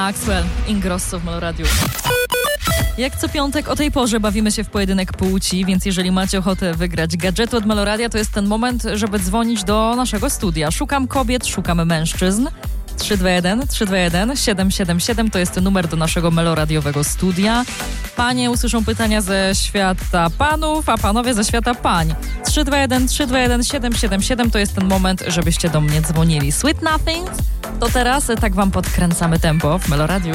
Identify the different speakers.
Speaker 1: Axwell, Ingrosso w Meloradiu. Jak co piątek o tej porze bawimy się w pojedynek płci, więc jeżeli macie ochotę wygrać gadżetu od Meloradia, to jest ten moment, żeby dzwonić do naszego studia. Szukam kobiet, szukamy mężczyzn. 321 777 to jest numer do naszego meloradiowego studia. Panie usłyszą pytania ze świata panów, a panowie ze świata pań. 321 777 to jest ten moment, żebyście do mnie dzwonili. Sweet Nothings to teraz tak wam podkręcamy tempo w Meloradiu.